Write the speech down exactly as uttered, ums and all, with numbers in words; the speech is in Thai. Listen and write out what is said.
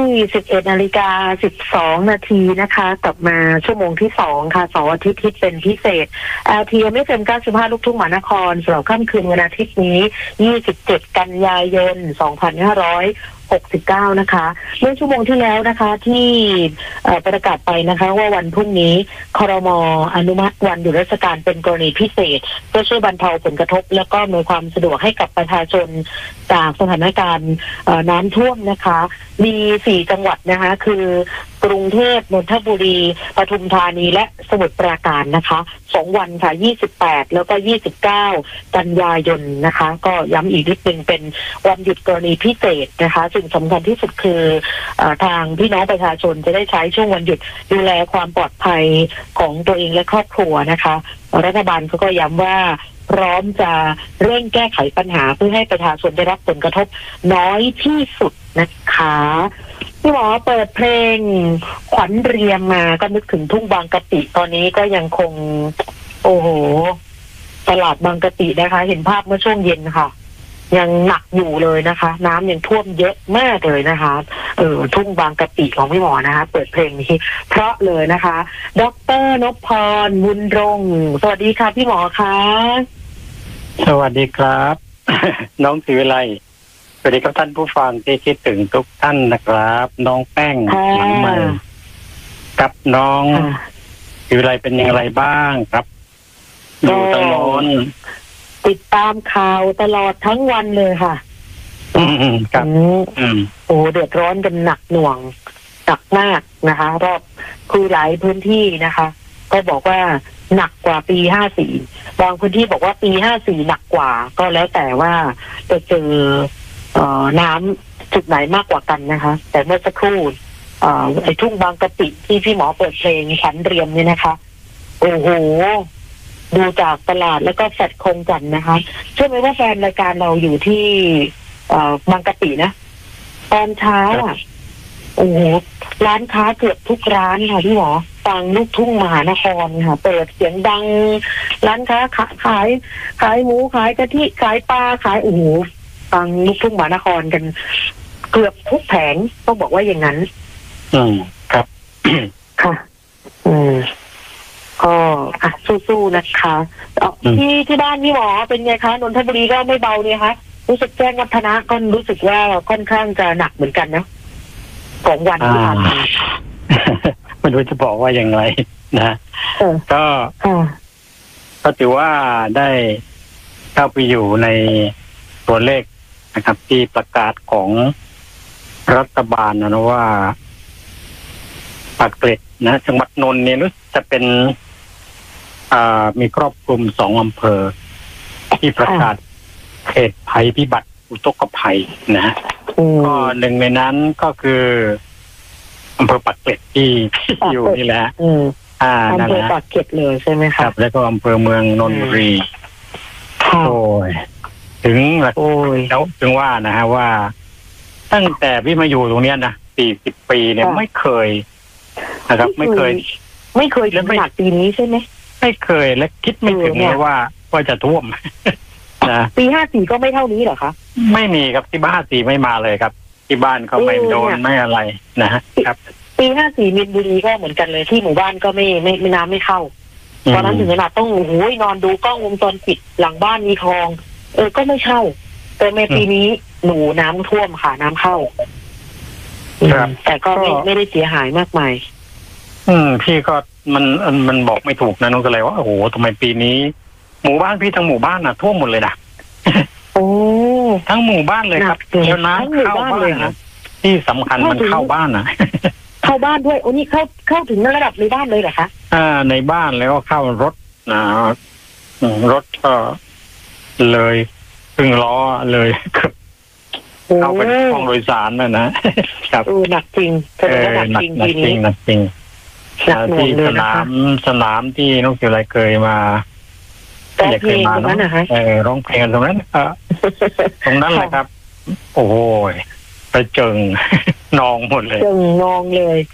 สิบเอ็ดนาฬิกาสิบสองนาทีนะคะกลับมาชั่วโมงที่สองค่ะเสาร์อาทิตย์ที่เป็นพิเศษ แอล ที เอ็ม เอฟ เอ็ม เก้าสิบห้าลูกทุ่งมหานครสำหรับค่ำคืนวันอาทิตย์นี้ยี่สิบเจ็ดกันยายนสองพันห้าร้อยหกสิบเก้านะคะเมื่อชั่วโมงที่แล้วนะคะที่ประกาศไปนะคะว่าวันพรุ่งนี้ครม.อนุมัติวันหยุดราชการเป็นกรณีพิเศษเพื่อช่วยบรรเทาผลกระทบแล้วก็อำนวยความสะดวกให้กับประชาชนจากสถานการณ์น้ำท่วมนะคะมีสี่จังหวัดนะคะคือกรุงเทพนนทบุรีปทุมธานีและสมุทรปราการนะคะสองวันค่ะยี่สิบแปดแล้วก็ยี่สิบเก้ากันยายนนะคะก็ย้ำอีกนิดนึงเป็นวันหยุดกรณีพิเศษนะคะสิ่งสำคัญที่สุดคือทางพี่น้องประชาชนจะได้ใช้ช่วงวันหยุดดูแลความปลอดภัยของตัวเองและครอบครัวนะคะรัฐบาลเขาก็ย้ำว่าพร้อมจะเร่งแก้ไขปัญหาเพื่อให้ประชาชนได้รับผลกระทบน้อยที่สุดนะคะพี่หมอเปิดเพลงขวัญเรียมมาก็นึกถึงทุ่งบางกะปิตอนนี้ก็ยังคงโอ้โหตลาดบางกะปินะคะเห็นภาพเมื่อช่วงเย็นค่ะยังหนักอยู่เลยนะคะน้ำยังท่วมเยอะมากเลยนะคะเออทุ่งบางกะปิของพี่หมอนะคะเปิดเพลงนี้เพราะเลยนะคะดร.นพพรบุญรงค์สวัสดีค่ะพี่หมอคะสวัสดีครับ น้องศิวิไลสวัสดีครับท่านผู้ฟังที่คิดถึงทุกท่านนะครับน้องแป้งหลังใหม่กับน้องศิวิไลเป็นอย่างไรบ้างครับอยู่ตลอดติดตามข่าวตลอดทั้งวันเลยค่ะอืมครับอืมโอ้เดือดร้อนกันหนักหน่วงหนักมากนะคะรอบคือหลายพื้นที่นะคะก็บอกว่าหนักกว่าปีห้าสี่บางพื้นที่บอกว่าปีห้าสี่หนักกว่าก็แล้วแต่ว่าจะเจอเอ่อน้ำจุดไหนมากกว่ากันนะคะแต่เมื่อสักครู่เอ่อไอ้ทุ่งบางกะปิที่พี่หมอเปิดเพลงขวัญเรียมเนี่ยนะคะโอ้โหดูจากตลาดแล้วก็แฟลตคงจันนะคะเชื่อไหมว่าแฟนรายการเราอยู่ที่เอ่อบางกะปินะตอนเช้าอ่ะโอ้โหร้านค้าเกือบทุกร้านค่ะพี่หมอฟังลูกทุ่งมหานครค่ะเปิดเสียงดังร้านค้าขายขายขายหมูขายกะทิขายปลาขายโอ้โหฟังลูกทุ่งมหานครกันเกือบทุกแผงต้องบอกว่าอย่างนั้นอืมครับค่ะอืมก็อ่ะสู้ๆนะคะที่ที่บ้านพี่หมอเป็นไงคะนนทบุรีก็ไม่เบาเนี่ยคะรู้สึกแจ้งวัฒนะก็รู้สึกว่าค่อนข้างจะหนักเหมือนกันนะสองวันที่ผ่านมาไม่รู้จะบอกว่าอย่างไรนะก็ก็ถือว่าได้เข้าไปอยู่ในตัวเลขนะครับที่ประกาศของรัฐบาลนะว่าปากเกร็ดนะจังหวัดนนท์เนี่ยรู้จะเป็นอ่ามีครอบคลุมสองอำเภอที่ประกาศเขตภัยพิบัติอุทกภัยนะก็หนึ่งในนั้นก็คืออำเภอปากเกร็ดที่อยู่นี่แหละอ่าอำเภอปากเกร็ดเลยใช่ไหมครับแล้วก็อำเภอเมืองนนทบุรีโอ้ยถึงโอ้ยแล้วถึงว่านะฮะว่าตั้งแต่พี่มาอยู่ตรงเนี้ยนะสี่สิบปีเนี่ยไม่เคยนะครับไม่เคยไม่เคยถึงขนาดปีนี้ใช่ไหมไม่เคยและคิดไม่ถึงเลยว่าว่าจะท่วมนะปีห้าสี่ก็ไม่เท่านี้เหรอคะไม่มีครับที่บ้านสี่ไม่มาเลยครับที่บ้านเขาไม่โดนไม่อะไรนะครับปีห้าสี่มีนบุรีก็เหมือนกันเลยที่หมู่บ้านก็ไม่ไม่ไม่น้ำไม่เข้าตอนนั้นถึงขนาดต้องโอ้โหนอนดูกล้องวงจรปิดหลังบ้านมีคลองเออก็ไม่เข้าแต่ในปีนี้หนูน้ำท่วมค่ะน้ำเข้าแต่ก็ไม่ไม่ได้เสียหายมากมายอืมพี่ก็มันมันบอกไม่ถูกนะน้องก็เลยว่าโอ้โหทำไมปีนี้หมู่บ้านพี่ทั้งหมู่บ้านน่ะท่วมหมดเลยนะโอ้ทั้งหมู่บ้านเลยครับแล้วน้ำเข้าบ้านนะที่สำคัญมันเข้าบ้านนะเข้าบ้านด้วยโอ้นี่เข้าเข้าถึงระดับในบ้านเลยเหรอคะอ่าในบ้านแล้วก็เข้ารถนะรถก็เลยถึงล้อเลยเข้าไปห้องโดยสารน่ะนะครับเออหนักจริงเออหนักจริงจริงหนักจริงที่สนามสนามที่น้องเกียวไรเคยมาอยากเคยมาเนาะเออร้องเพลงตรงนั้นเออตรงนั้นแหละครับโอ้โหไปเจิงนองหมดเลยเจิงนองเลย